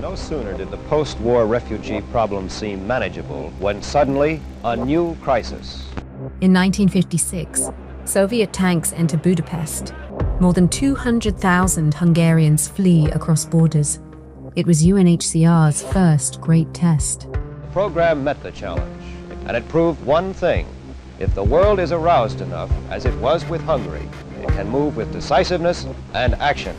No sooner did the post-war refugee problem seem manageable when suddenly a new crisis. In 1956, Soviet tanks enter Budapest. More than 200,000 Hungarians flee across borders. It was UNHCR's first great test. The program met the challenge, and it proved one thing. If the world is aroused enough, as it was with Hungary, it can move with decisiveness and action.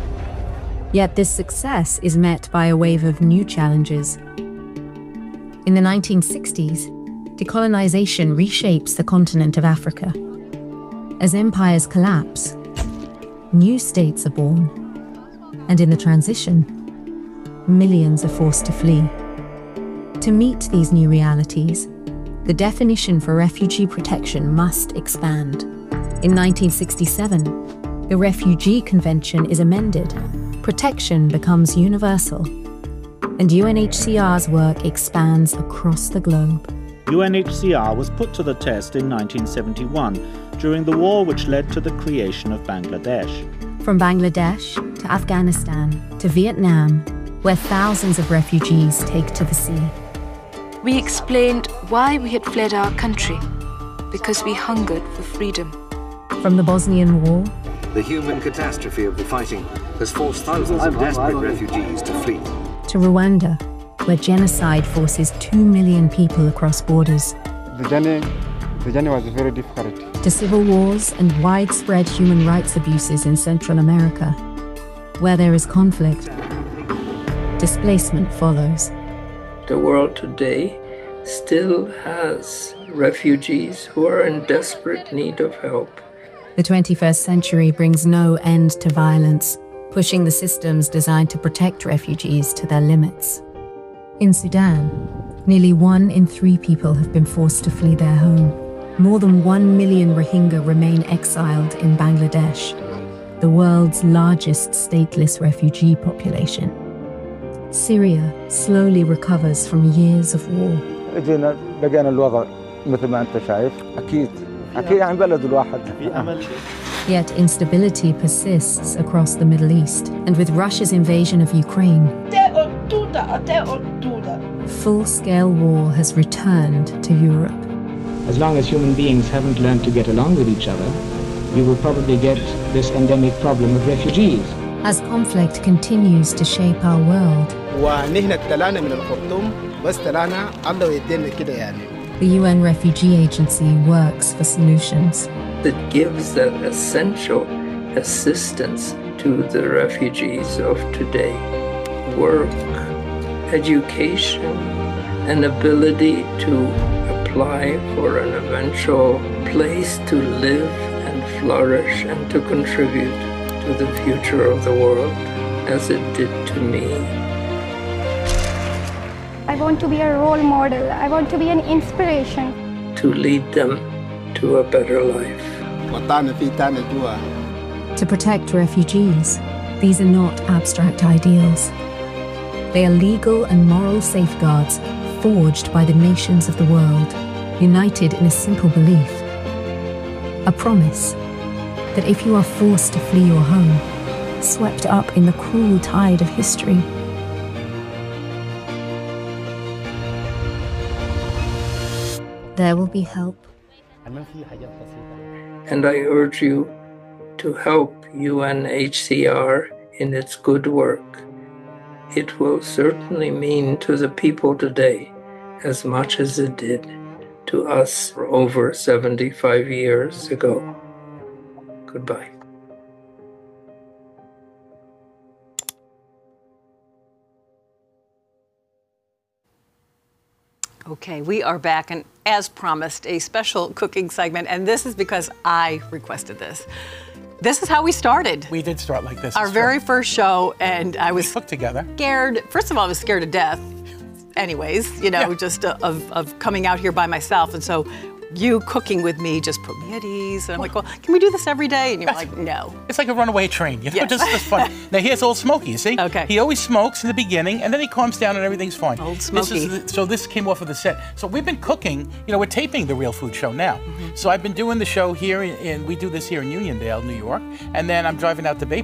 Yet this success is met by a wave of new challenges. In the 1960s, decolonization reshapes the continent of Africa. As empires collapse, new states are born. And in the transition, millions are forced to flee. To meet these new realities, the definition for refugee protection must expand. In 1967, the Refugee Convention is amended. Protection becomes universal, and UNHCR's work expands across the globe. UNHCR was put to the test in 1971 during the war which led to the creation of Bangladesh. From Bangladesh to Afghanistan to Vietnam, where thousands of refugees take to the sea. We explained why we had fled our country, because we hungered for freedom. From the Bosnian War, the human catastrophe of the fighting has forced thousands of desperate refugees to flee. To Rwanda, where genocide forces 2 million people across borders. The journey was very difficult. To civil wars and widespread human rights abuses in Central America. Where there is conflict, displacement follows. The world today still has refugees who are in desperate need of help. The 21st century brings no end to violence, pushing the systems designed to protect refugees to their limits. In Sudan, nearly 1 in 3 people have been forced to flee their home. More than 1 million Rohingya remain exiled in Bangladesh, the world's largest stateless refugee population. Syria slowly recovers from years of war. Yet instability persists across the Middle East, and with Russia's invasion of Ukraine, full-scale war has returned to Europe. As long as human beings haven't learned to get along with each other, we will probably get this endemic problem of refugees. As conflict continues to shape our world, the UN Refugee Agency works for solutions that gives that essential assistance to the refugees of today. Work, education, an ability to apply for an eventual place to live and flourish and to contribute to the future of the world as it did to me. I want to be a role model. I want to be an inspiration. To lead them to a better life. To protect refugees, these are not abstract ideals. They are legal and moral safeguards forged by the nations of the world, united in a simple belief. A promise that if you are forced to flee your home, swept up in the cruel tide of history, there will be help. And I urge you to help UNHCR in its good work. It will certainly mean to the people today as much as it did to us over 75 years ago. Goodbye. Okay, we are back, and as promised, a special cooking segment, and this is because I requested this. This is how we started. We did start like this. Our very first show, and I was cooked together. Scared. First of all, I was scared to death. Anyways, you know, just of coming out here by myself, and so you cooking with me just put me at ease. And I'm like, well, can we do this every day? And you're like, no. It's like a runaway train, you know, just fun. Now here's Old Smoky, you see? Okay. He always smokes in the beginning, and then he calms down and everything's fine. Old Smoky. So this came off of the set. So we've been cooking, you know, we're taping the Real Food Show now. So I've been doing the show here, and we do this here in Uniondale, New York, and then I'm driving out to Bay